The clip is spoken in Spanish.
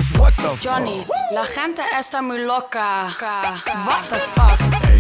What the Johnny, la gente está muy loca. What the fuck?